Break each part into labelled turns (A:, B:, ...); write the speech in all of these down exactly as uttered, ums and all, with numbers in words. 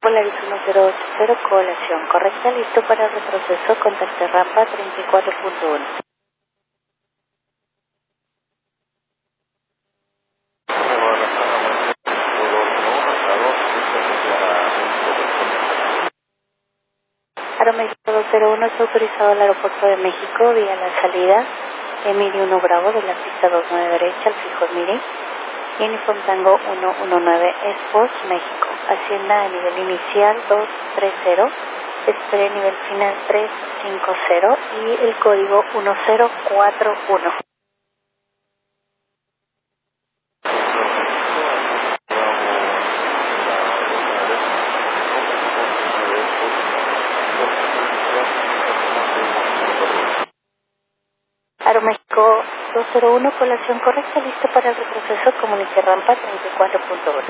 A: Polaris uno cero ocho cero, colación correcta, listo para retroceso, contacte rampa treinta y cuatro punto uno. Aeroméxico dos cero uno es autorizado al aeropuerto de México vía la salida Emilio uno Bravo de la pista dos nueve derecha al fijo Miri. Uniform Tango uno uno nueve Sports México. Hacienda a nivel inicial dos tres cero, espere nivel final tres cinco cero y el código uno cero cuatro uno. Aeroméxico dos cero uno, colación correcta, listo para el retroceso, comunique rampa treinta y cuatro punto uno.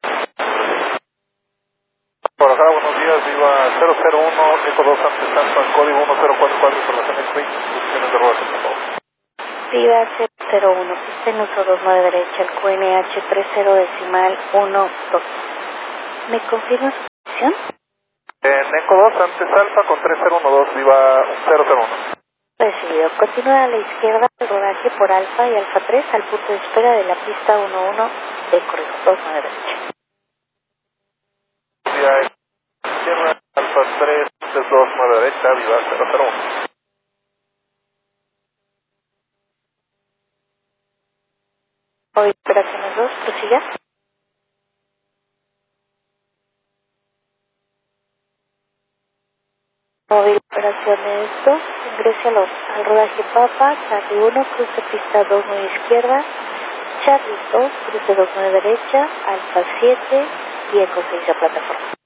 B: Por acá, buenos días, viva cero cero uno, Eco dos antes Alfa, código uno cero cuatro cuatro, información de Quick, instrucciones de ruedas, por favor.
A: Viva cero cero uno, pista en uso dos nueve derecha, el Q N H treinta decimal uno dos. ¿Me confirma su posición?
B: En Eco dos antes Alfa con tres cero uno dos, viva cero cero uno.
A: Recibido. Continúa a la izquierda el rodaje por Alfa y Alfa tres al punto de espera de la pista uno uno de corrido dos nueve derecha.
B: Vía izquierda, Alfa tres dos nueve derecha, viva cero cero uno.
A: Hoy operaciones dos, prosiga. Móvil operaciones dos, ingrese al, al rodaje Papa, Charlie uno, cruce pista dos nueve izquierda, Charlie dos, cruce dos nueve derecha, Alfa siete y Eco seis a plataforma.